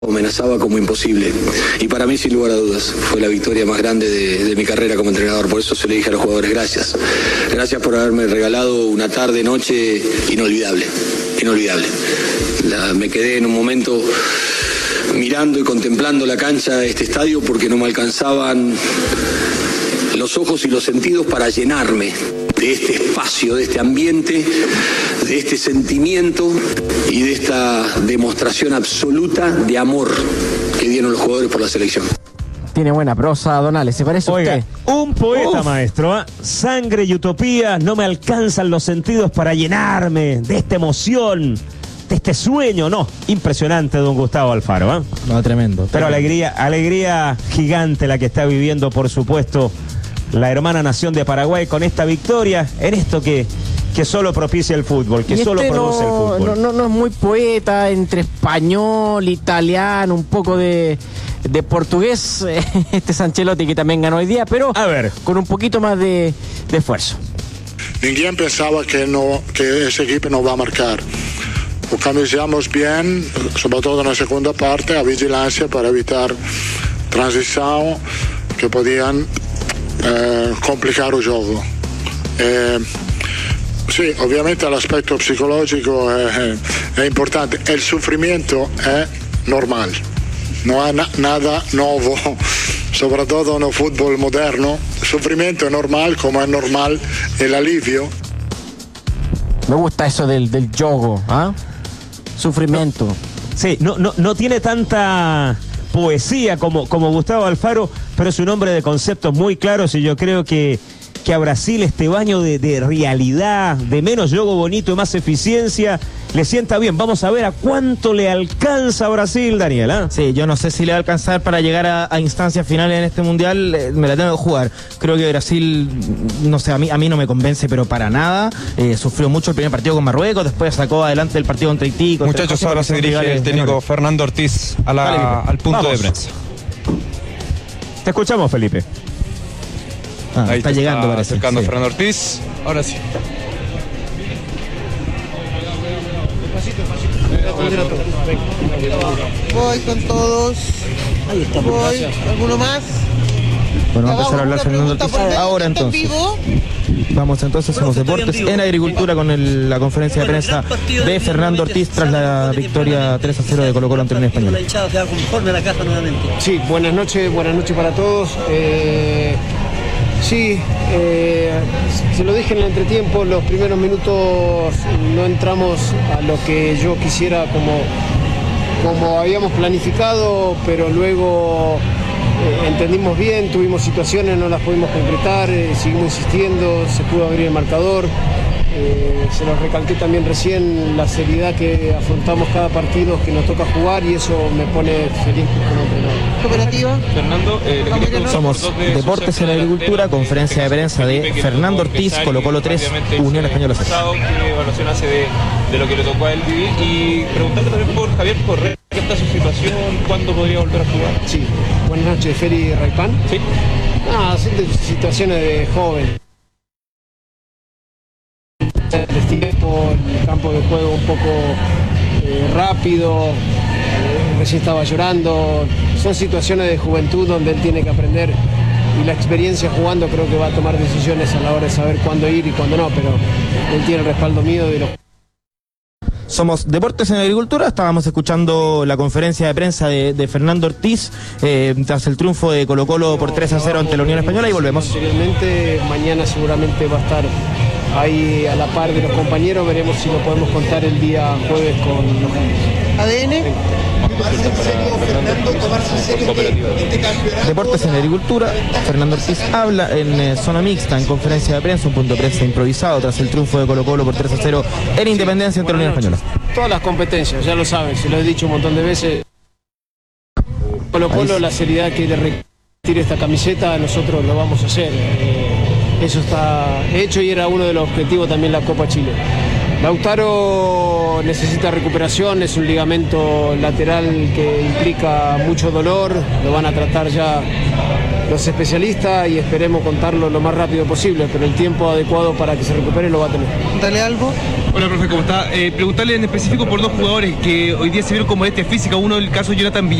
amenazaba como imposible, y para mí, sin lugar a dudas, fue la victoria más grande de mi carrera como entrenador. Por eso se le dije a los jugadores: gracias por haberme regalado una tarde, noche inolvidable. Me quedé en un momento mirando y contemplando la cancha de este estadio porque no me alcanzaban los ojos y los sentidos para llenarme de este espacio, de este ambiente, de este sentimiento y de esta demostración absoluta de amor que dieron los jugadores por la selección. Tiene buena prosa, Donales, ¿se parece a usted? Un poeta, maestro, ¿eh? Sangre y utopía, no me alcanzan los sentidos para llenarme de esta emoción, de este sueño, no, impresionante, don Gustavo Alfaro, ¿eh? No, tremendo. Pero alegría gigante la que está viviendo, por supuesto, la hermana nación de Paraguay con esta victoria en esto que solo propicia el fútbol, que solo produce el fútbol. No es muy poeta, entre español, italiano, un poco de portugués, Sancelotti, que también ganó hoy día, pero a ver, con un poquito más de esfuerzo. Ninguém pensaba que ese equipo no va a marcar. Organizamos bien, sobre todo en la segunda parte, a vigilancia para evitar transición que podían complicar el juego. Sí, obviamente l'aspetto psicologico è importante. Il sufrimiento è normal, no hay nada nuevo, sobre todo en el fútbol moderno. El sufrimiento es normal, como es normal el alivio. Me gusta eso del yogo, ¿ah? Sufrimiento. Sí, no tiene tanta poesía como Gustavo Alfaro, pero es un hombre de conceptos muy claros y yo creo que a Brasil este baño de realidad, de menos juego bonito y más eficiencia, le sienta bien. Vamos a ver a cuánto le alcanza a Brasil, Daniel, ¿eh? Sí, yo no sé si le va a alcanzar para llegar a instancias finales en este mundial, me la tengo que jugar. Creo que Brasil, no sé, a mí no me convence, pero para nada. Sufrió mucho el primer partido con Marruecos, después sacó adelante el partido contra Haití. Muchachos, ahora se dirige el técnico Fernando Ortiz al punto de prensa. Te escuchamos, Felipe. Ahí está llegando, parece. Acercando sí. Fernando Ortiz, ahora sí. Voy con todos. Ahí está. Voy. ¿Alguno más? Bueno, vamos a empezar a hablar Fernando Ortiz ahora entonces. Vamos entonces a los deportes en agricultura con la conferencia de prensa de Fernando Ortiz tras la victoria 3-0 de Colo-Colo ante la Unión Española. Sí, buenas noches para todos. Sí, se lo dije en el entretiempo, los primeros minutos no entramos a lo que yo quisiera como habíamos planificado, pero luego entendimos bien, tuvimos situaciones, no las pudimos concretar, seguimos insistiendo, se pudo abrir el marcador. Se lo recalqué también recién, la seriedad que afrontamos cada partido que nos toca jugar y eso me pone feliz como entrenador. ¿Cooperativa? Fernando, somos Deportes en Agricultura, conferencia de prensa de Fernando Ortiz, Colo-Colo 3, Unión Española 6. ¿Qué evaluación hace de lo que le tocó a él vivir? Y preguntarte también por Javier Correa, ¿qué está su situación? ¿Cuándo podría volver a jugar? Sí, buenas noches, Feri Raipán. Sí. Son situaciones de joven. El tiempo, el campo de juego un poco rápido, recién estaba llorando, son situaciones de juventud donde él tiene que aprender y la experiencia jugando creo que va a tomar decisiones a la hora de saber cuándo ir y cuándo no, pero él tiene el respaldo mío de los... Somos Deportes en Agricultura, estábamos escuchando la conferencia de prensa de Fernando Ortiz tras el triunfo de Colo-Colo por 3-0 ante la Unión Española y volvemos. Posteriormente, mañana seguramente va a estar ahí a la par de los compañeros, veremos si lo podemos contar el día jueves con los ADN. Deportes en Agricultura, Fernando Ortiz habla en zona mixta, en conferencia de prensa, un punto de prensa improvisado tras el triunfo de Colo-Colo por 3-0 en Independencia ante la Unión Española. Todas las competencias, ya lo saben, se lo he dicho un montón de veces. Colo-Colo, la seriedad que le retire esta camiseta, nosotros lo vamos a hacer. Eso está hecho y era uno de los objetivos también la Copa Chile. Lautaro necesita recuperación, es un ligamento lateral que implica mucho dolor, lo van a tratar ya los especialistas y esperemos contarlo lo más rápido posible, pero el tiempo adecuado para que se recupere lo va a tener. Dale algo. Hola, profe, ¿cómo está? Preguntarle en específico por dos jugadores que hoy día se vieron con molestias físicas. Uno, el caso de Jonathan Villar.